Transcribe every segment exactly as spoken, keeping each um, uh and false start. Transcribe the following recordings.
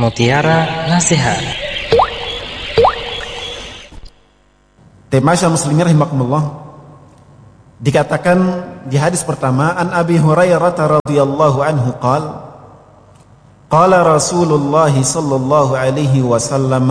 Mutiara Nasihat. Tema Syah Muslimin rahimakumullah. Dikatakan di hadis pertama, an Abi Hurairah radhiyallahu anhu qala qala Rasulullah sallallahu alaihi wasallam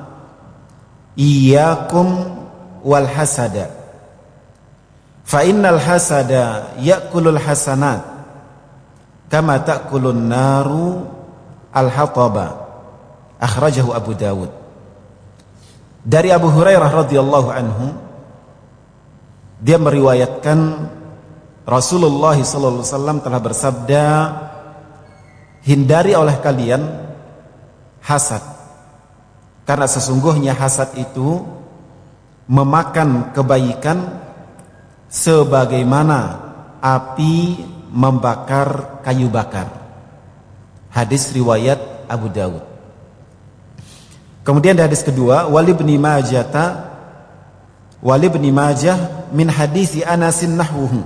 iyyakum wal hasada fa innal hasada ya'kulul hasanat kama ta'kulun naru al-hataba. Akhrajahu Abu Dawud. Dari Abu Hurairah radhiyallahu anhu, dia meriwayatkan Rasulullah sallallahu alaihi wasallam telah bersabda, hindari oleh kalian hasad, karena sesungguhnya hasad itu memakan kebaikan sebagaimana api membakar kayu bakar. Hadis riwayat Abu Dawud. Kemudian di hadis kedua, wali ibn Majah wali ibn Majah min hadis Anas nahwuhu.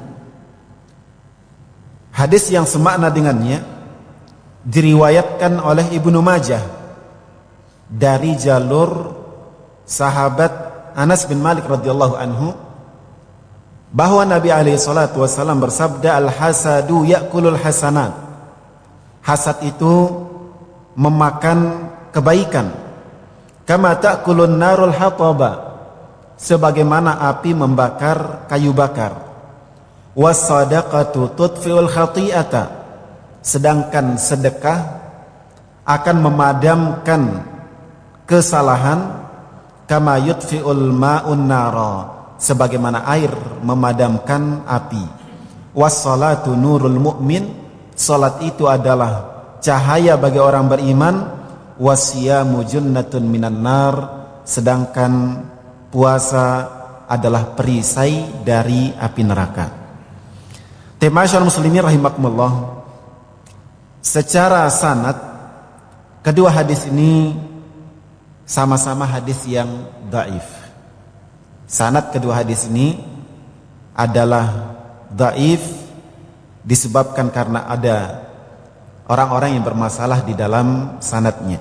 Hadis yang semakna dengannya diriwayatkan oleh Ibnu Majah dari jalur sahabat Anas bin Malik radhiyallahu anhu, bahwa Nabi alaihi salatu wasallam bersabda, al-hasadu ya'kulul hasanat. Hasad itu memakan kebaikan. Kama ta'kulun narul hataba, sebagaimana api membakar kayu bakar. Was-sadaqatu tudfi'ul khati'ata, sedangkan sedekah akan memadamkan kesalahan. Kama yudfi'ul ma'un nara, sebagaimana air memadamkan api. Was-salatu nurul mu'min, salat itu adalah cahaya bagi orang beriman. Wasiyamu junnatun minan nar, sedangkan puasa adalah perisai dari api neraka. Tema Syah Muslimin rahimakumullah. Secara sanad, kedua hadis ini sama-sama hadis yang dhaif. Sanad kedua hadis ini adalah dhaif disebabkan karena ada orang-orang yang bermasalah di dalam sanadnya.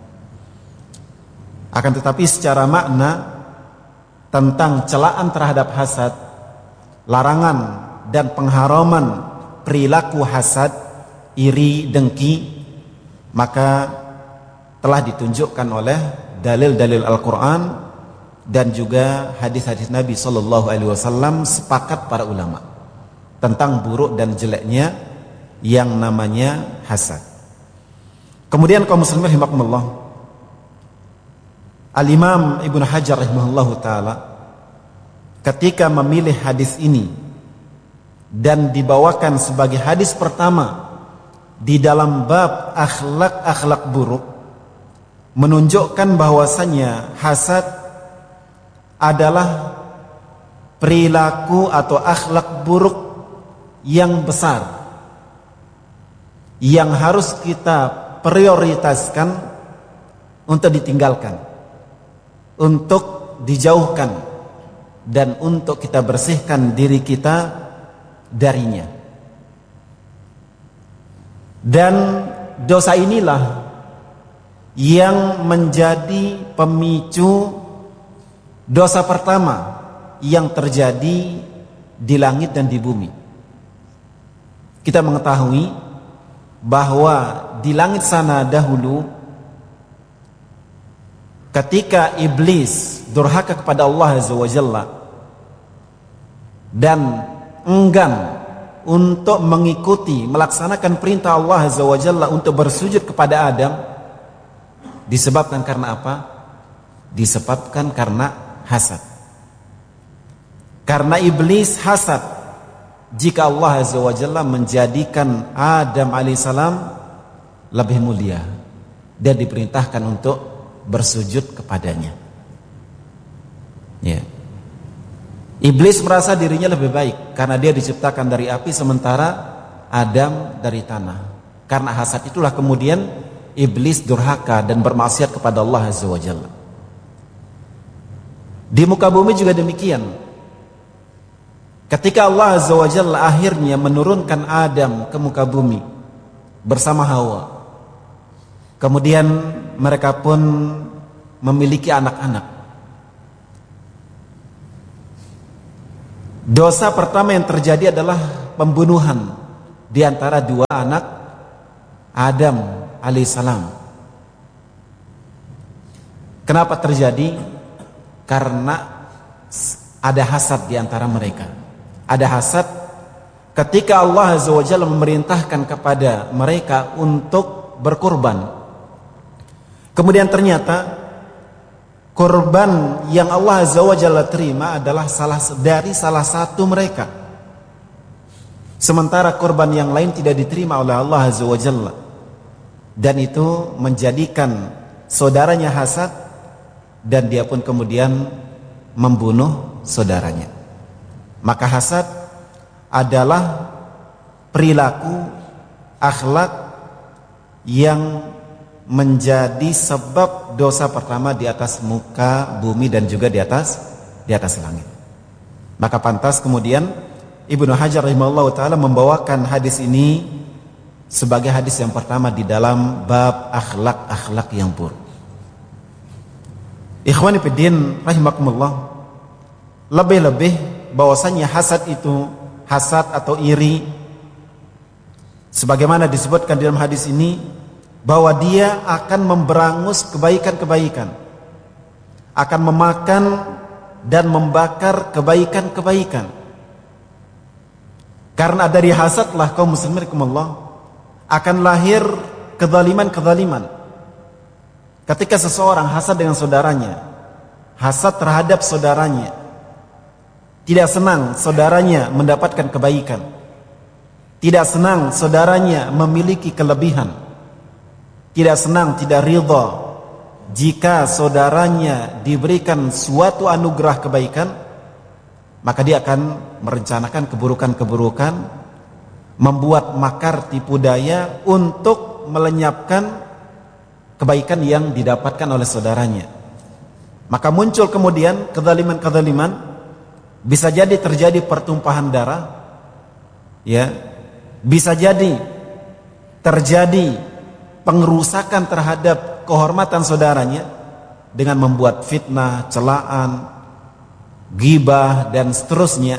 Akan tetapi secara makna tentang celaan terhadap hasad, larangan dan pengharaman perilaku hasad, iri, dengki, maka telah ditunjukkan oleh dalil-dalil Al-Quran dan juga hadis-hadis Nabi Sallallahu Alaihi Wasallam. Sepakat para ulama tentang buruk dan jeleknya yang namanya hasad. Kemudian kaum muslimin rahimakumullah, Al-Imam Ibnu Hajar rahimahullahu taala ketika memilih hadis ini dan dibawakan sebagai hadis pertama di dalam bab akhlak-akhlak buruk, menunjukkan bahwasanya hasad adalah perilaku atau akhlak buruk yang besar yang harus kita prioritaskan untuk ditinggalkan, untuk dijauhkan, dan untuk kita bersihkan diri kita darinya. Dan dosa inilah yang menjadi pemicu dosa pertama yang terjadi di langit dan di bumi. Kita mengetahui bahwa di langit sana dahulu, ketika iblis durhaka kepada Allah Azza wa Jalla dan enggan untuk mengikuti, melaksanakan perintah Allah Azza wa Jalla untuk bersujud kepada Adam, disebabkan karena apa? Disebabkan karena hasad. Karena iblis hasad jika Allah Azza wa Jalla menjadikan Adam alaihissalam lebih mulia dan diperintahkan untuk bersujud kepadanya. Ya. Iblis merasa dirinya lebih baik karena dia diciptakan dari api sementara Adam dari tanah. Karena hasad itulah kemudian iblis durhaka dan bermaksiat kepada Allah Azza wa Jalla. Di muka bumi juga demikian. Ketika Allah Azza wa Jalla akhirnya menurunkan Adam ke muka bumi bersama Hawa, Kemudian mereka pun memiliki anak-anak. Dosa pertama yang terjadi adalah pembunuhan di antara dua anak Adam alaihissalam. Kenapa terjadi? Karena ada hasad di antara mereka. Ada hasad ketika Allah Azza wa Jalla memerintahkan kepada mereka untuk berkurban. Kemudian ternyata kurban yang Allah Azza wa Jalla terima adalah salah dari salah satu mereka. Sementara kurban yang lain tidak diterima oleh Allah Azza wa Jalla. Dan itu menjadikan saudaranya hasad dan dia pun kemudian membunuh saudaranya. Maka hasad adalah perilaku akhlak yang menjadi sebab dosa pertama di atas muka bumi dan juga di atas di atas langit. Maka pantas kemudian Ibnu Hajar rahimahullah taala membawakan hadis ini sebagai hadis yang pertama di dalam bab akhlak-akhlak yang buruk. Ikhwani fiddin rahimakumullah, lebih-lebih bahwasanya hasad itu, hasad atau iri, sebagaimana disebutkan dalam hadis ini, bahwa dia akan memberangus kebaikan-kebaikan, akan memakan dan membakar kebaikan-kebaikan. Karena dari hasadlah kaum muslimin rahimakumullah akan lahir kezaliman-kezaliman. Ketika seseorang hasad dengan saudaranya, hasad terhadap saudaranya, tidak senang saudaranya mendapatkan kebaikan, tidak senang saudaranya memiliki kelebihan, tidak senang, tidak ridha jika saudaranya diberikan suatu anugerah kebaikan, maka dia akan merencanakan keburukan-keburukan, membuat makar tipu daya untuk melenyapkan kebaikan yang didapatkan oleh saudaranya. Maka muncul kemudian kezaliman-kezaliman, bisa jadi terjadi pertumpahan darah, ya, bisa jadi terjadi pengerusakan terhadap kehormatan saudaranya dengan membuat fitnah, celaan, ghibah dan seterusnya.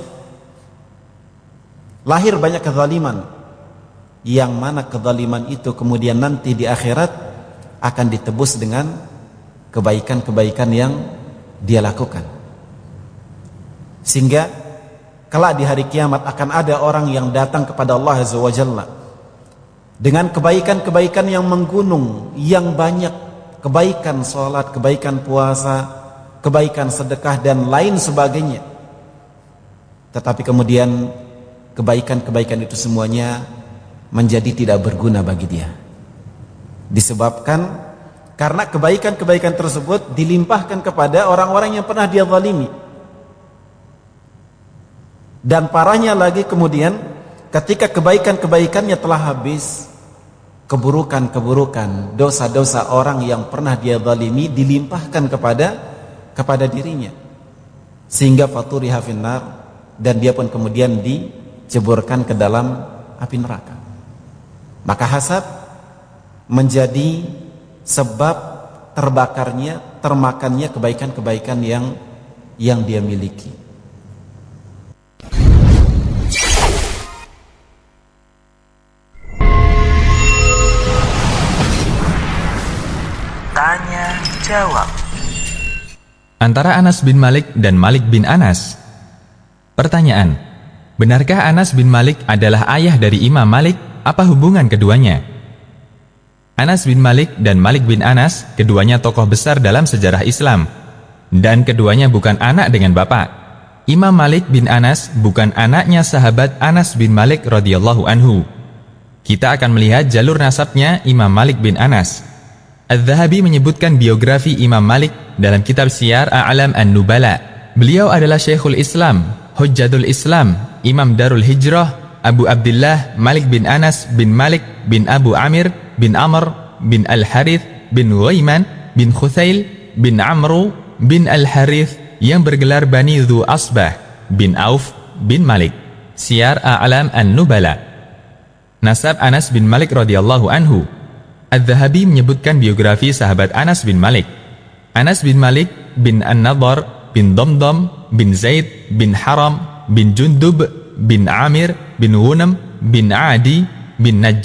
Lahir banyak kezaliman, yang mana kezaliman itu kemudian nanti di akhirat akan ditebus dengan kebaikan-kebaikan yang dia lakukan. Sehingga kelak di hari kiamat akan ada orang yang datang kepada Allah Azza wa Jalla dengan kebaikan-kebaikan yang menggunung, yang banyak, kebaikan sholat, kebaikan puasa, kebaikan sedekah dan lain sebagainya. Tetapi kemudian kebaikan-kebaikan itu semuanya menjadi tidak berguna bagi dia. Disebabkan karena kebaikan-kebaikan tersebut dilimpahkan kepada orang-orang yang pernah dia zalimi. Dan parahnya lagi kemudian ketika kebaikan-kebaikannya telah habis, keburukan-keburukan, dosa-dosa orang yang pernah dia zalimi dilimpahkan kepada kepada dirinya, sehingga faturiha finnar, dan dia pun kemudian diceburkan ke dalam api neraka. Maka hasad menjadi sebab terbakarnya, termakannya kebaikan-kebaikan yang yang dia miliki. Tanya jawab antara Anas bin Malik dan Malik bin Anas. Pertanyaan: benarkah Anas bin Malik adalah ayah dari Imam Malik? Apa hubungan keduanya? Anas bin Malik dan Malik bin Anas keduanya tokoh besar dalam sejarah Islam, dan keduanya bukan anak dengan bapak. Imam Malik bin Anas bukan anaknya sahabat Anas bin Malik radhiyallahu anhu. Kita akan melihat jalur nasabnya Imam Malik bin Anas. Adz-Dzahabi menyebutkan biografi Imam Malik dalam kitab Syiar A'lam An-Nubala. Beliau adalah Syekhul Islam, Hujjatul Islam, Imam Darul Hijrah, Abu Abdullah Malik bin Anas bin Malik bin Abu Amir bin Amr bin Al-Harith bin Ghaiman bin Khuthail bin Amru bin Al-Harith yang bergelar Bani Dhu Asbah bin Auf bin Malik. Syiar A'lam An-Nubala. Nasab Anas bin Malik radhiyallahu anhu. Adz-Dzahabi menyebutkan biografi sahabat Anas bin Malik. Anas bin Malik bin An-Nadhr bin Damdam bin Zaid bin Haram bin Jundub bin Amir bin Ghunam bin Adi bin Najjar